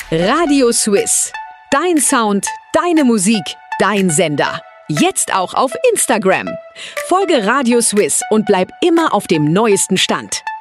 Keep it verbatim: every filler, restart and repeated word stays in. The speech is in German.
Radio Swiss. Dein Sound, deine Musik, dein Sender. Jetzt auch auf Instagram. Folge Radio Swiss und bleib immer auf dem neuesten Stand.